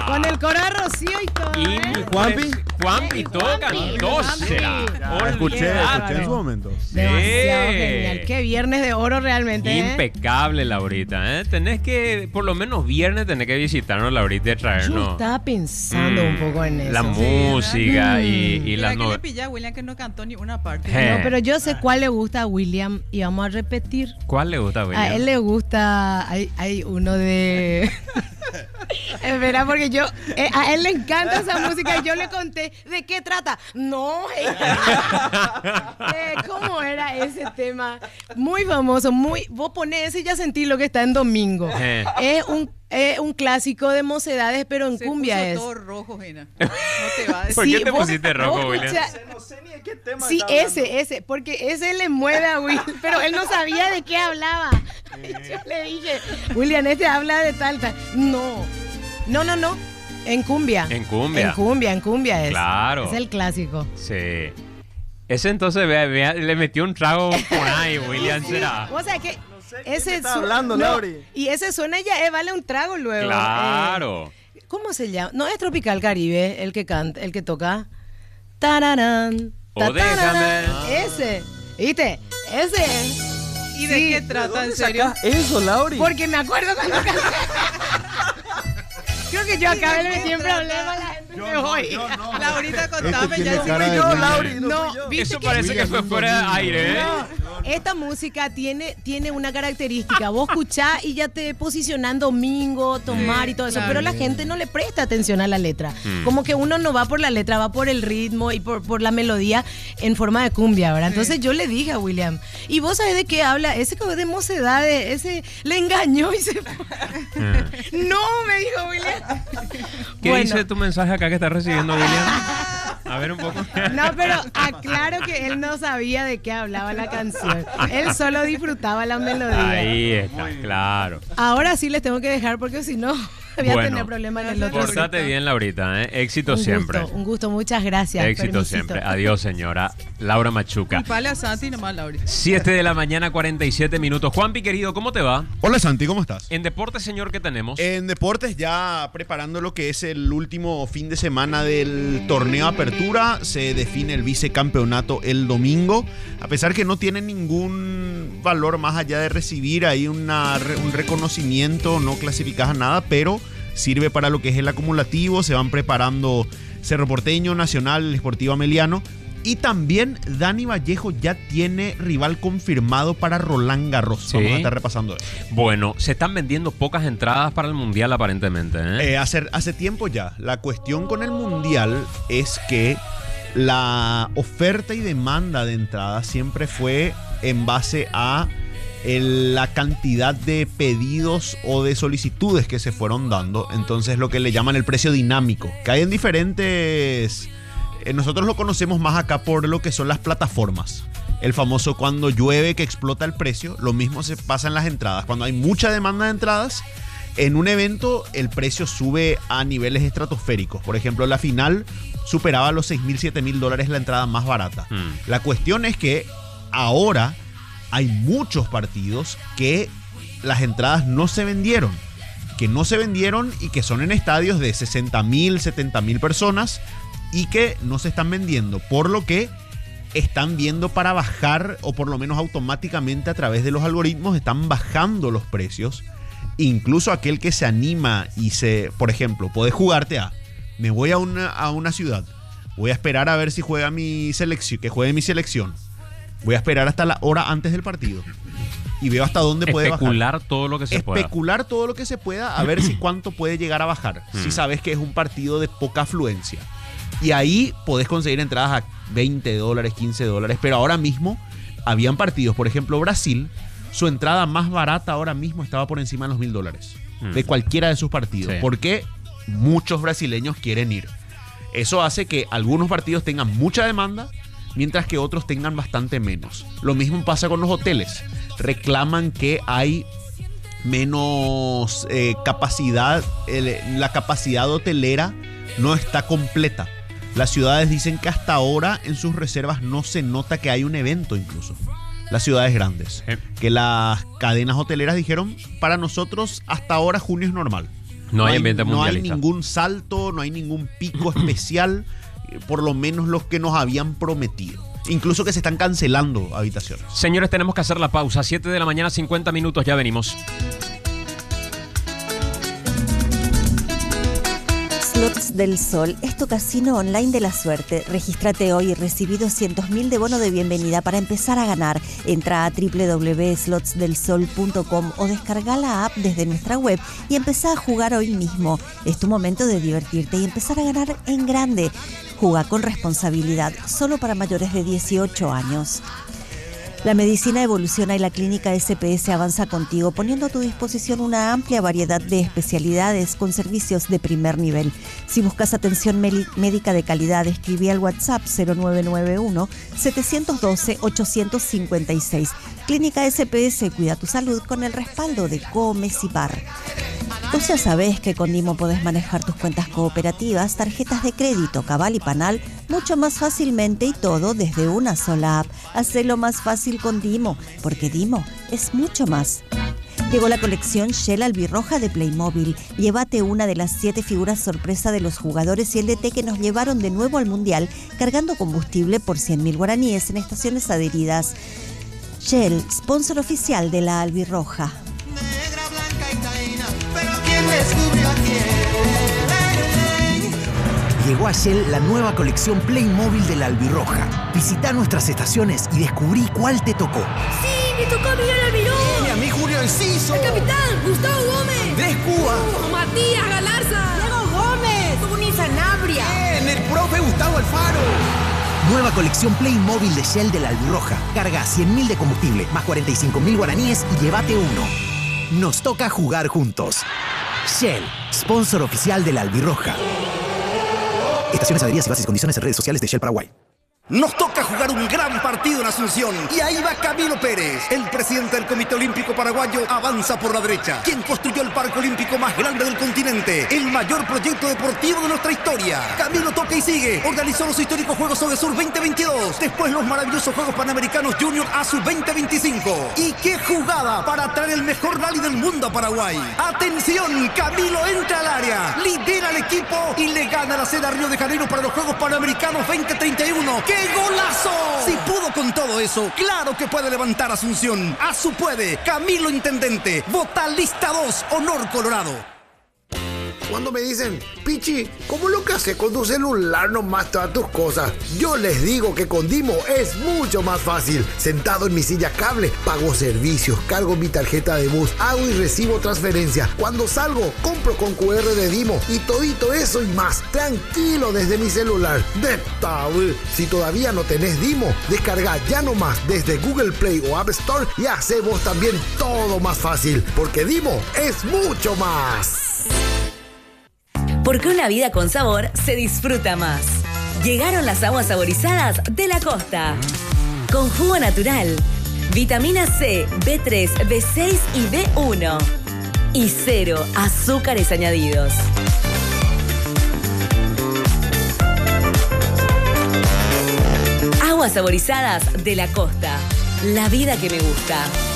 Con el coro de Rocío y todo. Y Juanpi todo cantó. Escuché en su momento. Demasiado genial. Qué viernes de oro realmente. Impecable, Laurita. Tenés que, por lo menos viernes, tenés que visitarnos, Laurita, y traernos. Yo estaba pensando un poco en eso. La música y las novelas. novelas. Que le pillé a William que no cantó ni una parte. No, pero yo sé cuál le gusta a William y vamos a repetir. ¿Cuál le gusta a William? A él le gusta. Hay uno de. Espera, porque a él le encanta esa música y yo le conté de qué trata. No, ¿cómo era ese tema? Muy famoso, vos ponés ese y ya sentí lo que está en domingo. Es un clásico de Mocedades, pero en cumbia puso es. todo rojo, Gina. No te va a decir. ¿Por qué te pusiste rojo, William? No sé ni de qué tema Sí, está hablando. ese, porque ese le mueve a Will, pero él no sabía de qué hablaba. Yo le dije, William, este habla de tal. No. En cumbia. En cumbia. En cumbia es. Claro. Es el clásico. Sí. Ese entonces, vea, le metió un trago por ahí, William, será. O sea que ese está hablando, Lauri. Y ese suena ya, vale un trago luego. Claro. ¿Cómo se llama? No es Tropical Caribe el que canta, el que toca. Tararán. O déjame. Ese. ¿Viste? Ese es. ¿Y de qué trata, en serio? Eso, Lauri. Porque me acuerdo cuando canté. Creo que yo acá le metí en problemas a la gente que voy. Laurita, contame, Este ya tiene cara de yo, William. Lauri. No, ¿viste Eso parece que fue fuera de aire, ¿eh? Esta música tiene una característica. Vos escuchás y ya te posicionan domingo, tomar y todo eso, claro. pero la gente no le presta atención a la letra. Como que uno no va por la letra, va por el ritmo y por la melodía en forma de cumbia, ¿verdad? Entonces yo le dije a William, ¿y vos sabés de qué habla? Ese que de Mocedades, ese le engañó y se fue. No, me dijo William. ¿Qué dice tu mensaje acá que estás recibiendo, William? A ver un poco. No, pero aclaro que él no sabía de qué hablaba la canción. Él solo disfrutaba la melodía. Ahí está, claro. Ahora sí les tengo que dejar porque si no voy a tener problemas en el otro. Portate bien, Laurita, ¿eh? Éxito siempre. Un gusto, muchas gracias. Éxito Permisito. siempre. Adiós, señora Laura Machuca. Culpale a Santi nomás, Lauri. 7 de la mañana, 47 minutos. Juanpi, querido, ¿cómo te va? Hola, Santi, ¿cómo estás? En deporte, señor, ¿qué tenemos? En deportes, ya preparando lo que es el último fin de semana del torneo Apertura, se define el vicecampeonato el domingo, a pesar que no tiene ningún valor más allá de recibir ahí un reconocimiento, no clasificas a nada, pero sirve para lo que es el acumulativo. Se van preparando Cerro Porteño, Nacional, Sportivo Ameliano. Y también Dani Vallejo ya tiene rival confirmado para Roland Garros. Sí. Vamos a estar repasando eso. Bueno, se están vendiendo pocas entradas para el Mundial aparentemente, ¿eh? Hace tiempo ya. La cuestión con el Mundial es que la oferta y demanda de entradas siempre fue en base a la cantidad de pedidos o de solicitudes que se fueron dando. Entonces lo que le llaman el precio dinámico, que hay en diferentes... nosotros lo conocemos más acá por lo que son las plataformas. El famoso cuando llueve que explota el precio. Lo mismo se pasa en las entradas. Cuando hay mucha demanda de entradas, en un evento el precio sube a niveles estratosféricos. Por ejemplo, la final superaba los $6,000, $7,000 la entrada más barata. La cuestión es que ahora hay muchos partidos que las entradas no se vendieron. Y que son en estadios de 60,000, 70,000 personas y que no se están vendiendo. Por lo que están viendo para bajar, o por lo menos automáticamente a través de los algoritmos están bajando los precios. Incluso aquel que se anima y por ejemplo, podés jugarte me voy a una ciudad, voy a esperar a ver si juega mi selección, que juegue mi selección. Voy a esperar hasta la hora antes del partido y veo hasta dónde puede bajar. Especular todo lo que se pueda. Especular todo lo que se pueda, a ver si cuánto puede llegar a bajar. Si sabes que es un partido de poca afluencia. Y ahí podés conseguir entradas a $20, $15. Pero ahora mismo habían partidos, por ejemplo Brasil, su entrada más barata ahora mismo estaba por encima de los $1,000 de cualquiera de sus partidos. Sí. Porque muchos brasileños quieren ir. Eso hace que algunos partidos tengan mucha demanda, mientras que otros tengan bastante menos. Lo mismo pasa con los hoteles. Reclaman que hay menos capacidad, la capacidad hotelera no está completa. Las ciudades dicen que hasta ahora en sus reservas no se nota que hay un evento incluso. Las ciudades grandes. Que las cadenas hoteleras dijeron, para nosotros hasta ahora junio es normal. No hay ambiente no hay mundialista. ningún salto, no hay ningún pico especial, por lo menos los que nos habían prometido. Incluso que se están cancelando habitaciones. Señores, tenemos que hacer la pausa. 7 de la mañana, 50 minutos, ya venimos. Slots del Sol es tu casino online de la suerte. Regístrate hoy y recibí 200.000 de bono de bienvenida para empezar a ganar. Entra a www.slotsdelsol.com o descarga la app desde nuestra web y empezá a jugar hoy mismo. Es tu momento de divertirte y empezar a ganar en grande. Juega con responsabilidad, solo para mayores de 18 años. La medicina evoluciona y la clínica SPS avanza contigo, poniendo a tu disposición una amplia variedad de especialidades con servicios de primer nivel. Si buscas atención médica de calidad, escribí al WhatsApp 0991-712-856. Clínica SPS, cuida tu salud con el respaldo de Comecipar. Vos ya sabés que con Dimo podés manejar tus cuentas cooperativas, tarjetas de crédito, Cabal y Panal mucho más fácilmente y todo desde una sola app. Hacelo más fácil con Dimo, porque Dimo es mucho más. Llegó la colección Shell Albirroja de Playmobil. Llévate una de las 7 figuras sorpresa de los jugadores y el DT que nos llevaron de nuevo al Mundial, cargando combustible por 100.000 guaraníes en estaciones adheridas. Shell, sponsor oficial de la Albirroja. Llegó a Shell la nueva colección Playmobil de la Albirroja. Visita nuestras estaciones y descubrí cuál te tocó. ¡Sí! ¡Me tocó Miguel Almirón! ¡Y a mí Julio Enciso! ¡El capitán! ¡Gustavo Gómez! ¡Andrés Cuba! ¡Matías Galarza! ¡Diego Gómez! ¡Tony Sanabria! ¡Bien! ¡El profe Gustavo Alfaro! Nueva colección Playmobil de Shell de la Albirroja. Carga 100.000 de combustible más 45.000 guaraníes y llévate uno. Nos toca jugar juntos. Shell, sponsor oficial de la Albirroja. Estaciones adheridas y bases y condiciones en redes sociales de Shell Paraguay. Nos toca jugar un gran partido en Asunción. Y ahí va Camilo Pérez. El presidente del Comité Olímpico Paraguayo avanza por la derecha. Quien construyó el parque olímpico más grande del continente. El mayor proyecto deportivo de nuestra historia. Camilo toca y sigue. Organizó los históricos Juegos Odesur 2022. Después los maravillosos Juegos Panamericanos Junior ASU 2025. Y qué jugada para traer el mejor rally del mundo a Paraguay. Atención, Camilo entra al área. Lidera al equipo y le gana la sede a Río de Janeiro para los Juegos Panamericanos 2031. ¡Qué golazo! Si pudo con todo eso, claro que puede levantar Asunción. ASU puede. Camilo Intendente. Vota lista 2, Honor Colorado. Cuando me dicen, Pichi, ¿cómo lo que haces con tu celular nomás todas tus cosas? Yo les digo que con Dimo es mucho más fácil. Sentado en mi silla cable, pago servicios, cargo mi tarjeta de bus, hago y recibo transferencias. Cuando salgo, compro con QR de Dimo y todito eso y más. Tranquilo desde mi celular. De tabú. Si todavía no tenés Dimo, descarga ya nomás desde Google Play o App Store y hace vos también todo más fácil. Porque Dimo es mucho más. Porque una vida con sabor se disfruta más. Llegaron las aguas saborizadas de la costa. Con jugo natural, vitamina C, B3, B6 y B1. Y 0 azúcares añadidos. Aguas saborizadas de la costa. La vida que me gusta.